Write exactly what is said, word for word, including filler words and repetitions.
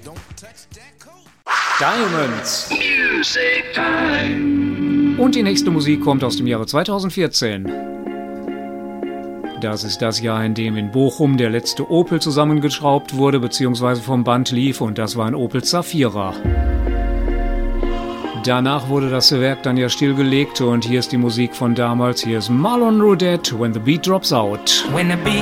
Diamonds. Music Time. Und die nächste Musik kommt aus dem Jahre zweitausendvierzehn. Das ist das Jahr, in dem in Bochum der letzte Opel zusammengeschraubt wurde bzw. vom Band lief, und das war ein Opel Zafira. Danach wurde das Werk dann ja stillgelegt und hier ist die Musik von damals. Hier ist Marlon Roudette, When the Beat Drops Out. When the beat